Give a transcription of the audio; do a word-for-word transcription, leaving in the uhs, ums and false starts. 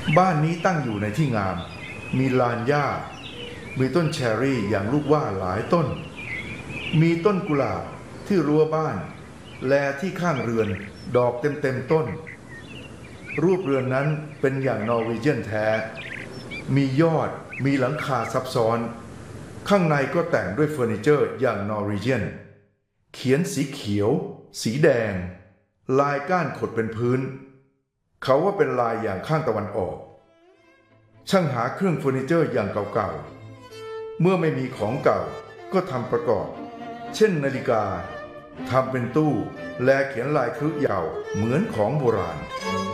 บ้านนี้ตั้งอยู่ในที่งามมีลานหญ้ามีต้นแชร์รี่อย่างลูกว่าหลายต้นมีต้นกุหลาบที่รั้วบ้านและที่ข้างเรือนดอกเต็มเต็มต้นรูปเรือนนั้นเป็นอย่างนอร์วีเจียนแท้มียอดมีหลังคาซับซ้อนข้างในก็แต่งด้วยเฟอร์นิเจอร์อย่างนอร์วีเจียนเขียนสีเขียวสีแดงลายก้านขดเป็นพื้นเขาว่าเป็นลายอย่างข้างตะวันออกช่างหาเครื่องเฟอร์นิเจอร์อย่างเก่าๆเมื่อไม่มีของเก่าก็ทำประกอบเช่นนาฬิกาทำเป็นตู้และเขียนลายครุยาวเหมือนของโบราณ